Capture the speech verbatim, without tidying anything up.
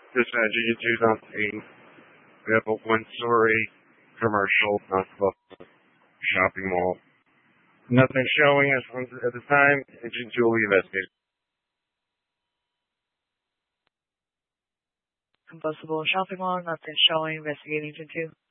Dispatch Agent two's on scene. We have a one-story commercial non-combustible shopping mall. Nothing showing us at the time. Agent two will be investigating. Combustible shopping mall, nothing showing, investigating Agent two.